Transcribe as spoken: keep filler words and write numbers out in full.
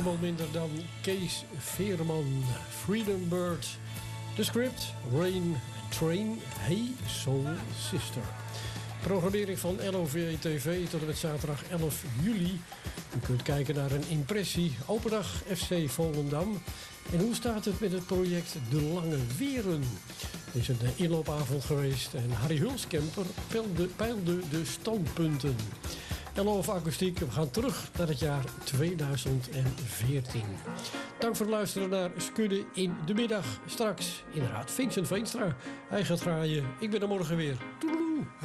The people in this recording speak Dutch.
niemand minder dan Kees Veerman, Freedom Bird. De script, Rain Train, Hey Soul Sister. Programmering van L O V T V tot en met zaterdag elf juli. U kunt kijken naar een impressie. Open dag F C Volendam. En hoe staat het met het project De Lange Weren? Er is een inloopavond geweest en Harry Hulskemper peilde, peilde de standpunten. Elf akoestiek, we gaan terug naar het jaar tweeduizend veertien. Dank voor het luisteren naar Skudde in de middag. Straks inderdaad Vincent Veenstra. Hij gaat graaien. Ik ben er morgen weer. Doei!